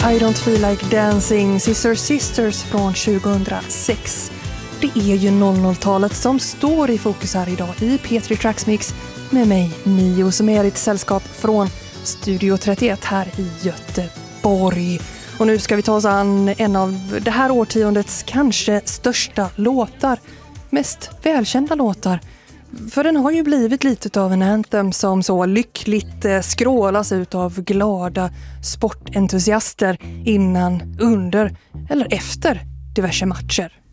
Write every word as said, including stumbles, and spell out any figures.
I don't feel like dancing, Sister Sisters från tjugohundrasex. Det är ju noll noll-talet som står i fokus här idag i P tre Tracks Mix med mig, Mio, som är ditt sällskap från Studio trettioett här i Göteborg. Och nu ska vi ta oss an en av det här årtiondets kanske största låtar, mest välkända låtar. För den har ju blivit lite av en anthem som så lyckligt skrålas ut av glada sportentusiaster innan, under eller efter diverse matcher.